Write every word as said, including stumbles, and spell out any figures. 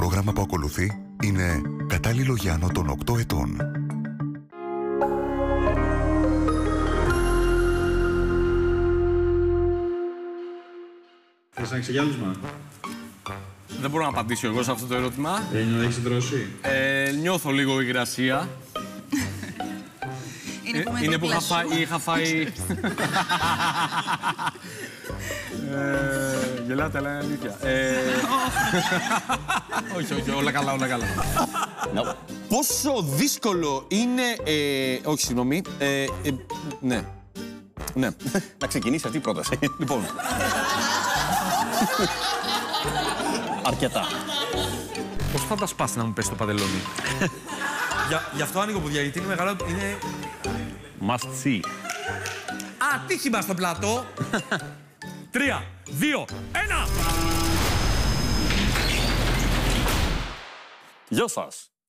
πρόγραμμα που ακολουθεί είναι κατάλληλο για άνω των οκτώ ετών. Θες να ξεγιάλισμα? Δεν μπορώ να απαντήσω εγώ σε αυτό το ερώτημα. Δεν να έχεις τρώσει. Ε, νιώθω λίγο υγρασία. Είναι που, ε, είναι που είχα φάει... Είχα φάει... ε, γελάτε, αλλά είναι αλήθεια. Ε, όχι, όχι, όλα καλά, όλα καλά. No. Πόσο δύσκολο είναι... Ε, όχι, συγγνώμη. Ε, ε, ναι. Ναι. Να ξεκινήσει αυτή η πρόταση. Λοιπόν. Αρκετά. Πώς θα τα σπάσει να μου πέσει το παντελόνι? Για, γι' αυτό άνοιγω πουδιά, γιατί είναι μεγάλο... Είναι... Must see. Α, τύχημα στο πλάτο. Τρία, δύο, ένα! Γεια σας.